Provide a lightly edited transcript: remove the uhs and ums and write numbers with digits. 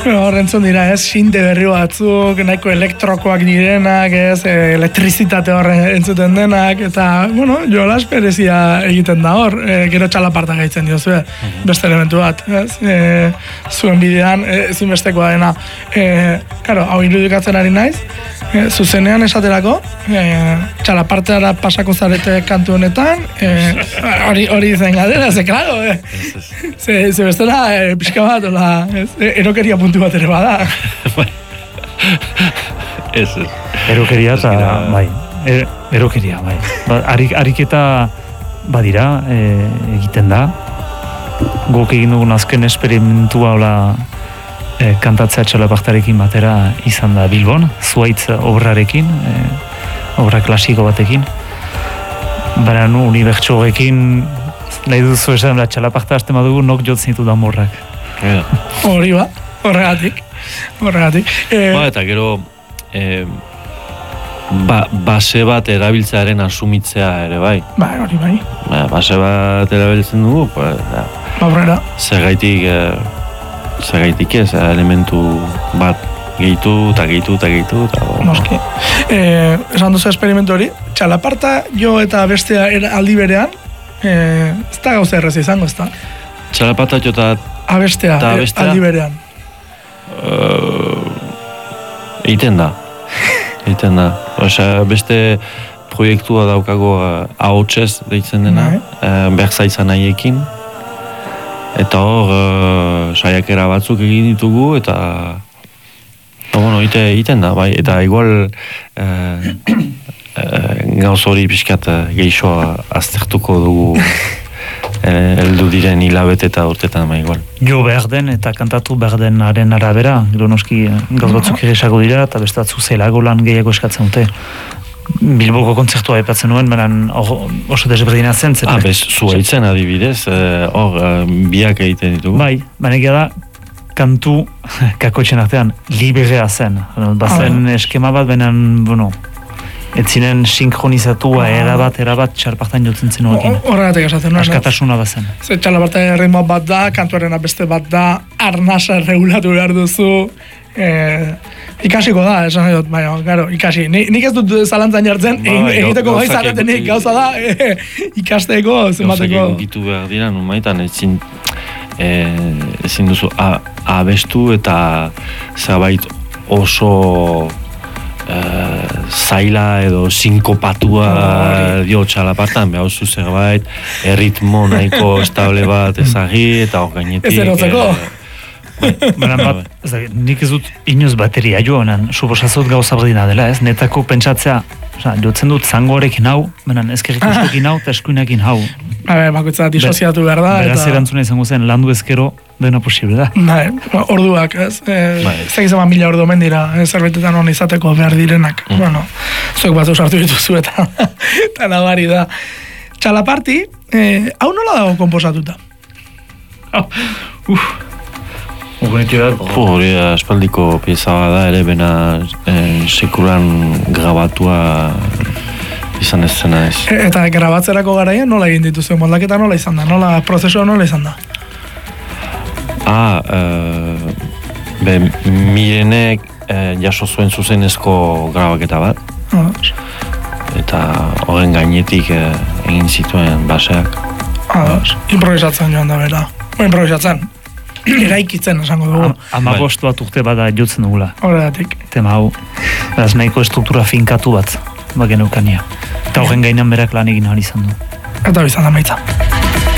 Hor entzun dira, sinte berri batzuk, nahiko elektrokoak direnak, elektrizitate horren entzuten denak, eta, jolas berezia egiten da hor, gero txalaparta gaitzen diozue, beste elementu bat, zuen bidean, ezinbestekoa dena. Hau irudikatzen ari naiz, zuzenean esaterako, txalaparteara pasako zarete kantu honetan, hori zen galdera, klaro, ze bestela, pixka bat, erokeria puntu bat ere bada. Erokeria eta, bai, erokeria, bai. Ariketa badira, egiten da, guk egin dugun azken esperimentua kantatzea txalapartarekin batera izan da Bilbon, Zuaitz obrarekin, obra klasiko batekin. Baina unibertsoekin nahi duzu esan, txalaparta hasten badugu nok jotzen ditu da morrak. Hori ba, horregatik. Eta gero base bat erabiltzearen asumitzea ere bai. Hori bai. Base bat erabiltzen dugu, aurrera. Zergaitik ez, elementu bat gehitu. Noski. Esan duzu esperimentu hori, txalaparta jo eta bestea aldi berean, ez da gauza errez izango, ez da? Txalaparta jo eta abestea aldi berean. Eiten da. Beste proiektua daukago ahotsez deitzen dena, berzaizan nahiekin. Eta hor, saiakera batzuk egin ditugu, eta iten da, bai, eta igual gauz hori pixkat geixoa aztertuko dugu heldu diren hilabete eta urtetan, bai, igual. Jo behar den eta kantatu behar denaren arabera, gero noski gauz batzuk egisago dira, eta bestatzu zelago lan gehiago eskatzen dute. Bilboko kontzertua epatzen nuen, baina oso desberdina zen. Zuaitzen adibidez, hor biak egiten ditugu. Bai, baina egia da, kantu kakotxen artean liberea zen. Bazen eskema bat, baina, ez zinen sinkronizatua erabat txalapartan jotzen zenuekin. Horregatik esatzen nuen. Askatasuna bazen. Txalaparta ritmo bat da, kantuaren beste bat da, arnasa regulatu behar duzu, ikasiko da, esan dut, ikasi. Nik ez dut zalantzan jartzen, egiteko bai zaretenik gauza da, ikasteko, zenbateko. Gauzak egitu behar dira, numaitan ezin duzu abestu eta zerbait oso zaila edo sinkopatua dio txalapartan, behar zu zerbait, erritmo nahiko estable bat ezagi, eta hor gainetik. Ez erotzeko. Nik ez dut inoz bateria joanan, suposazot gauza berdina dela, ez? Netako pentsatzea, jotzen dut zangoarekin hau, benen ezkerrikuskoekin hau eta eskuinekin hau. Bakoitza disoziatu behar da. Beraz erantzuna izango zen, landu ezkero dena posible da. Orduak, ez? Zegizema 1000 ordu mendira, zerbetetan hon izateko behar direnak. Zuek batzu sartu dituzu eta nabari da. Txalaparti, hau nola dago komposatuta? Hori espaldiko pieza da ere, bena sekulan grabatua izan ez zena ez. Eta grabatzerako garaian nola egin dituzu? Moldaketa nola izan da? Prozesua nola izan da? Mirenek jaso zuen zuzenezko grabaketa bat. Eta horren gainetik egin zituen baseak. Improvisatzen joan da bera. Improvisatzen. Eraikitzen esango dugu. 15 bat urte bada jotzen dugula. Horregatik. Tema hau, beraz nahiko estruktura finkatu bat, bagen eukania. Eta horren gainan berak lan egin ahal izan du. Eta bizan da maitza.